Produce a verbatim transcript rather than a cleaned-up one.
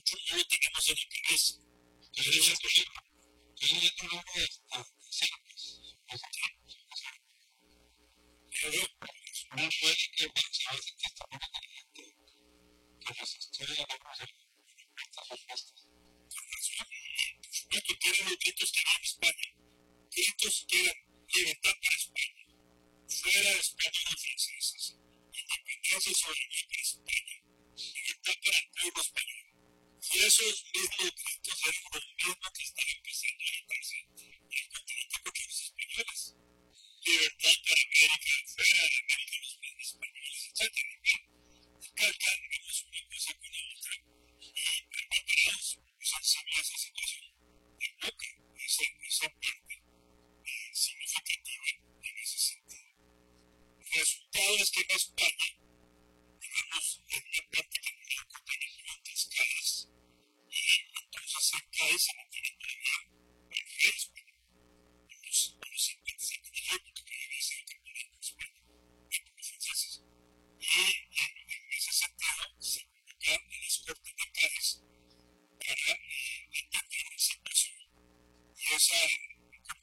mucho no lo tenemos en la cabeza. Entonces, es que yo ya tengo algo de pero no puede que pensaba que estaba inteligente, que los estudia la cosa, estas respuestas. Por supuesto, tienen los gritos que eran España, gritos que eran libertad para España, fuera de España los franceses, independencia soberanía para España, libertad para el pueblo español. Y esos mismos gritos eran los mismos que están empezando a gritarse en el continente contra los españoles. Libertad para América, fuera de América los mismos españoles, etcétera. Y cargándonos una cosa con la otra y preparados, pues han sabido esa situación de boca, esa, esa parte eh, significativa en ese sentido. El resultado es que en España, digamos, en una práctica muy contaminación de escalas, y entonces acá se mantiene todavía el rey español. En los años cincuenta, en la época que había sido campeón en España, épocas francesas. Y en, en ese sentido se convoca a las Cortes de Cádiz para eh, entender la situación. Y esa